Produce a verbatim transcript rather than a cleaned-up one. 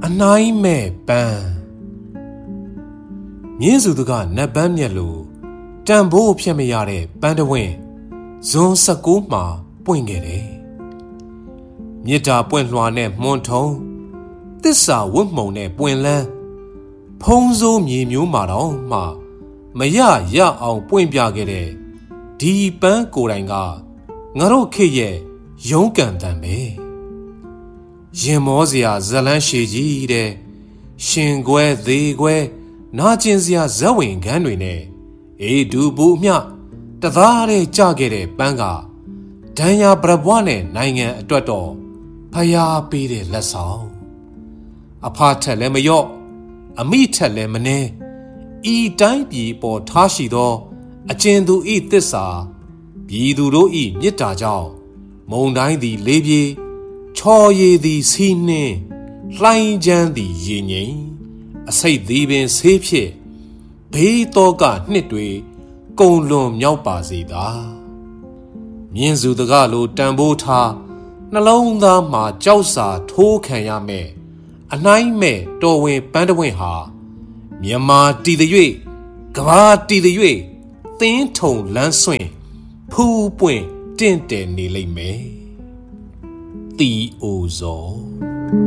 နိုင်မဲ့ပန်းမြင်းစုသူကနတ်ပန်းမြက်လိုတန်ဖိုးဖြစ်မရတဲ့ပန်းတဝင်းဇွန်၁၉မှာပွင့်ခဲ့တယ်မြစ်တာပွင့်လွှာနဲ့မွန်ထုံသစ္စာဝတ်မှုံနဲ့ပွင့်လန်းဖုံးစိုးမြေမျိုးမှာတော့မှမရရအောင်ပွင့်ပြခဲ့တဲ့ဒီပန်းကိုယ်တိုင်ကငါတို့ခေတ်ရဲ့ရုံးကန်တန်ပဲရင်မောစရာဇလန်းရှည်ကြီးတဲ့ရှင်ခွဲသေးခွဲနာကျင်စရာဇက်ဝင်ခန်းတွေနဲ့အေးဒူဘူးမျှတသားတဲ့ကြခဲ့တဲ့ပန်းကဒဏ်ရာပြပွားနဲ့နိုင်ငံအတွက်တော့ဖျားပေးတဲ့လက်ဆောင်အဖထက်လည်းမလျော့အမိထက်လည်းမနှဲဤတိုင်းပြည်ပေါ်ထားရှိသောအကျဉ်သူဤသစ္စာပြည်သူတို့ဤမေတ္တာကြောင့်မုံတိုင်းသည်လေးပြေချော်ရည်သည်စီးနှင်းလှိုင်းချမ်းသည်ရေငိမ်အစိတ်သည်ပင်ဆေးဖြစ်ဘေးတော့ကနှစ်တွေကုံလွန်မြောက်ပါစေသာမြင်းစုတကလိုတန်ဖိုးထားနှလုံးသားမှာကြောက်စာထိုးခံရမယ်အနှိုင်းမဲ့တော်ဝင်ပန်းတဝင်းဟာမြန်မာတီတ၍ကဘာတီတ၍သင်းထုံလန်းဆွင့်ဖူးပွင့်တင့်တယ်နေလိမ့်မယ်တီအိုဇော်